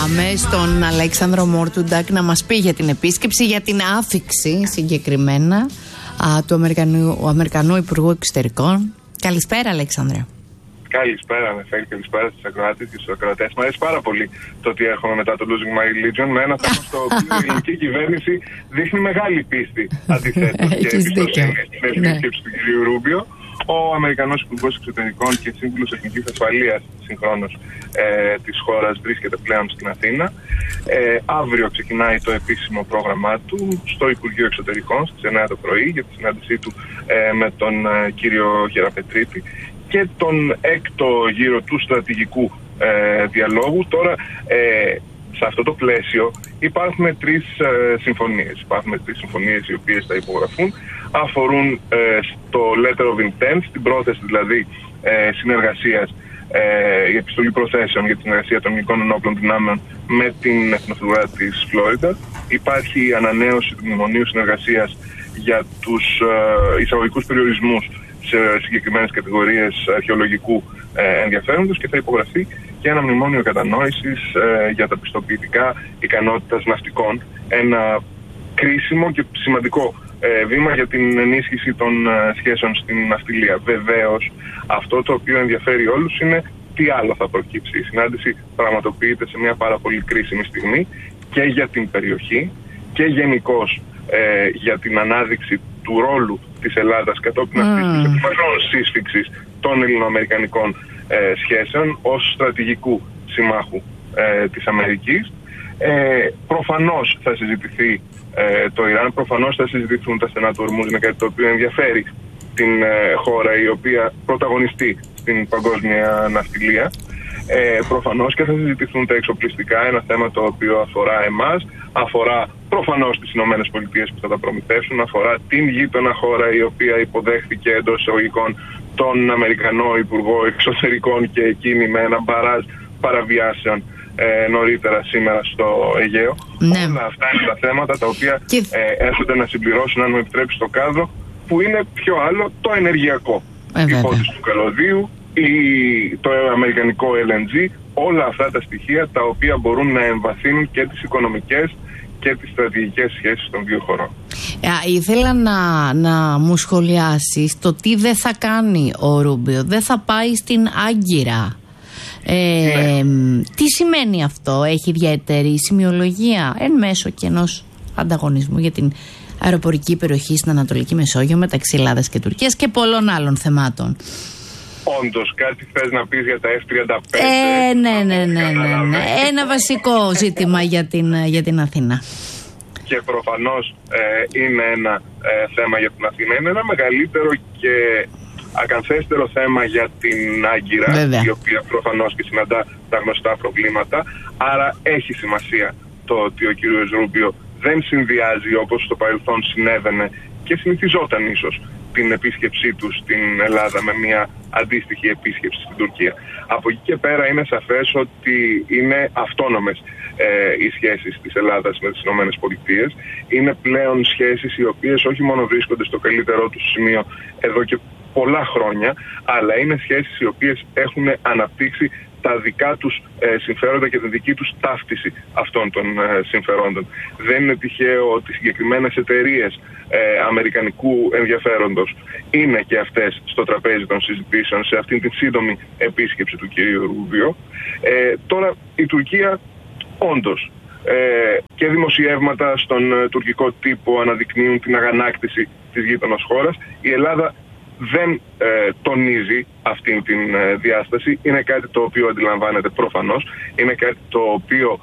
πάμε στον Αλέξανδρο Μόρτουντακ να μας πει για την επίσκεψη, για την άφιξη συγκεκριμένα του Αμερικανού Υπουργού Εξωτερικών. Καλησπέρα, Αλέξανδρε. Καλησπέρα, Νεφέλη, καλησπέρα στους ακροατές και στους ακροατές. Μου αρέσει πάρα πολύ το ότι έρχομαι μετά το Losing My Religion με ένα θέμα στο οποίο η ελληνική κυβέρνηση δείχνει μεγάλη πίστη αντιθέτως και εμπιστοσύνη στην επίσκεψη του κ. Ρούμπιο. Ο Αμερικανός Υπουργός Εξωτερικών και Σύμβουλος Εθνικής Ασφαλείας συγχρόνως της χώρας βρίσκεται πλέον στην Αθήνα. Αύριο ξεκινάει το επίσημο πρόγραμμά του στο Υπουργείο Εξωτερικών στις 9 το πρωί για τη συνάντησή του με τον κύριο Γεραπετρίτη και τον έκτο γύρο του στρατηγικού διαλόγου. Τώρα, σε αυτό το πλαίσιο υπάρχουν τρεις συμφωνίες. Υπάρχουν τρεις συμφωνίες οι οποίες θα υπογραφούν. Αφορούν στο letter of intent, την πρόθεση δηλαδή συνεργασίας, η επιστολή προθέσεων για τη συνεργασία των ελληνικών ενόπλων δυνάμεων με την εθνοφρουρά της Φλόριντα. Υπάρχει η ανανέωση του μνημονίου συνεργασίας για τους εισαγωγικούς περιορισμούς σε συγκεκριμένες κατηγορίες αρχαιολογικού ενδιαφέροντος και θα υπογραφεί και ένα μνημόνιο κατανόησης για τα πιστοποιητικά ικανότητας ναυτικών. Ένα κρίσιμο και σημαντικό βήμα για την ενίσχυση των σχέσεων στην ναυτιλία. Βεβαίως, αυτό το οποίο ενδιαφέρει όλους είναι τι άλλο θα προκύψει. Η συνάντηση πραγματοποιείται σε μια πάρα πολύ κρίσιμη στιγμή και για την περιοχή και γενικώς για την ανάδειξη του ρόλου της Ελλάδας κατόπιν αυτής της επιφανών σύσφιξης των ελληνοαμερικανικών σχέσεων ως στρατηγικού συμμάχου της Αμερικής. Προφανώς θα συζητηθεί το Ιράν, προφανώς θα συζητηθούν τα στενά του Ορμούζ, είναι κάτι το οποίο ενδιαφέρει την χώρα η οποία πρωταγωνιστεί στην παγκόσμια ναυτιλία. Προφανώς και θα συζητηθούν τα εξοπλιστικά, ένα θέμα το οποίο αφορά εμάς, αφορά προφανώς τις Ηνωμένες Πολιτείες που θα τα προμηθεύσουν, αφορά την γείτονα χώρα η οποία υποδέχθηκε εντός εισαγωγικών τον Αμερικανό Υπουργό Εξωτερικών και εκείνη με ένα μπαράζ παραβιάσεων νωρίτερα σήμερα στο Αιγαίο. Ναι. Όλα αυτά είναι τα θέματα τα οποία έρχονται να συμπληρώσουν, αν μου επιτρέψει, το κάδρο που είναι πιο άλλο το ενεργειακό. Η υπόθεση του καλωδίου, το αμερικανικό LNG, όλα αυτά τα στοιχεία τα οποία μπορούν να εμβαθύνουν και τις οικονομικές και τις στρατηγικές σχέσεις των δύο χωρών. Ήθελα να μου σχολιάσεις το τι δεν θα κάνει ο Ρούμπιο. Δεν θα πάει στην Άγκυρα. Τι σημαίνει αυτό? Έχει ιδιαίτερη σημειολογία εν μέσω και ενός ανταγωνισμού για την αεροπορική περιοχή στην Ανατολική Μεσόγειο μεταξύ Ελλάδας και Τουρκίας και πολλών άλλων θεμάτων. Όντως, κάτι θες να πεις για τα F-35? Ναι. Ένα βασικό ζήτημα για την Αθήνα. Και προφανώς είναι ένα θέμα για την Αθήνα. Είναι ένα μεγαλύτερο και ακαθέστερο θέμα για την Άγκυρα, η οποία προφανώς και συναντά τα γνωστά προβλήματα. Άρα έχει σημασία το ότι ο κύριος Ρούμπιο δεν συνδυάζει, όπως στο παρελθόν συνέβαινε και συνηθιζόταν ίσως, την επίσκεψή του στην Ελλάδα με μια αντίστοιχη επίσκεψη στην Τουρκία. Από εκεί και πέρα είναι σαφές ότι είναι αυτόνομες οι σχέσεις της Ελλάδας με τις ΗΠΑ. Είναι πλέον σχέσεις οι οποίες όχι μόνο βρίσκονται στο καλύτερό τους σημείο εδώ και πολλά χρόνια, αλλά είναι σχέσεις οι οποίες έχουν αναπτύξει τα δικά τους συμφέροντα και την δική τους ταύτιση αυτών των συμφερόντων. Δεν είναι τυχαίο ότι συγκεκριμένες εταιρείες αμερικανικού ενδιαφέροντος είναι και αυτές στο τραπέζι των συζητήσεων σε αυτήν την σύντομη επίσκεψη του κυρίου Ρούμπιο. Τώρα η Τουρκία όντως και δημοσιεύματα στον τουρκικό τύπο αναδεικνύουν την αγανάκτηση της γείτονας χώρας. Η Ελλάδα δεν τονίζει αυτήν την διάσταση. Είναι κάτι το οποίο αντιλαμβάνεται προφανώς. Είναι κάτι το οποίο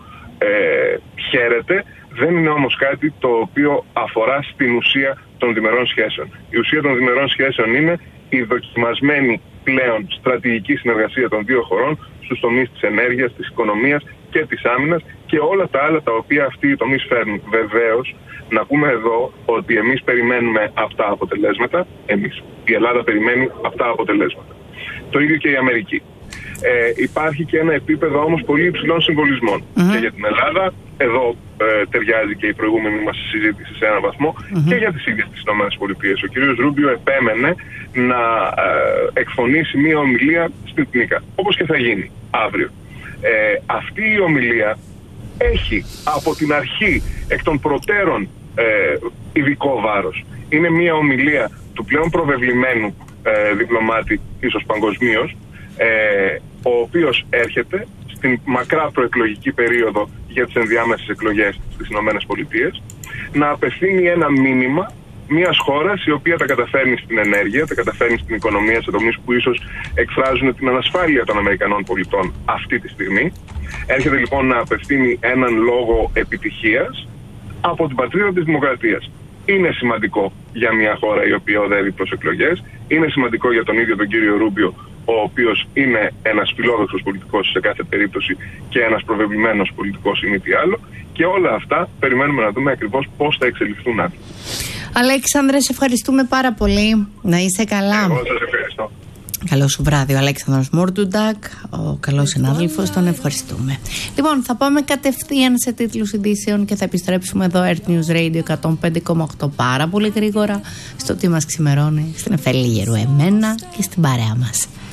χαίρεται. Δεν είναι όμως κάτι το οποίο αφορά στην ουσία των διμερών σχέσεων. Η ουσία των διμερών σχέσεων είναι η δοκιμασμένη πλέον στρατηγική συνεργασία των δύο χωρών στους τομείς της ενέργειας, της οικονομίας και της άμυνας και όλα τα άλλα τα οποία αυτοί οι τομείς φέρνουν. Βεβαίως, να πούμε εδώ ότι εμείς περιμένουμε αυτά αποτελέσματα. Η Ελλάδα περιμένει αυτά αποτελέσματα. Το ίδιο και η Αμερική. Υπάρχει και ένα επίπεδο όμως πολύ υψηλών συμβολισμών. Και για την Ελλάδα, εδώ ταιριάζει και η προηγούμενη μας συζήτηση σε έναν βαθμό, και για τις ίδιες τις ΗΠΑ. Ο κ. Ρούμπιο επέμενε να εκφωνήσει μία ομιλία στην ΤΝΙΚΑ, όπως και θα γίνει αύριο. Αυτή η ομιλία έχει από την αρχή εκ των προτέρων ειδικό βάρος. Είναι μια ομιλία του πλέον προβεβλημένου διπλωμάτη, ίσως παγκοσμίως, ο οποίος έρχεται στην μακρά προεκλογική περίοδο για τις ενδιάμεσες εκλογές στις ΗΠΑ να απευθύνει ένα μήνυμα μιας χώρας η οποία τα καταφέρνει στην ενέργεια, τα καταφέρνει στην οικονομία σε τομείς που ίσως εκφράζουν την ανασφάλεια των Αμερικανών πολιτών αυτή τη στιγμή. Έρχεται λοιπόν να απευθύνει έναν λόγο επιτυχίας από την πατρίδα της δημοκρατίας. Είναι σημαντικό για μια χώρα η οποία οδεύει προς εκλογές, είναι σημαντικό για τον ίδιο τον κύριο Ρούμπιο, ο οποίος είναι ένας φιλόδοξος πολιτικός σε κάθε περίπτωση και ένας προβεβλημένος πολιτικός ή μη τι άλλο, και όλα αυτά περιμένουμε να δούμε ακριβώς πώς θα εξελιχθούν αύριο. Αλέξανδρε, σε ευχαριστούμε πάρα πολύ. Να είσαι καλά. Εγώ σας ευχαριστώ. Καλό σου βράδυ, ο Αλέξανδρος Μούρντουντακ, ο καλός συνάδελφος, τον ευχαριστούμε. Λοιπόν, θα πάμε κατευθείαν σε τίτλους ειδήσεων και θα επιστρέψουμε εδώ, Earth News Radio 105,8, πάρα πολύ γρήγορα, στο τι μας ξημερώνει, στην Εφέλη Γερού εμένα και στην παρέα μας.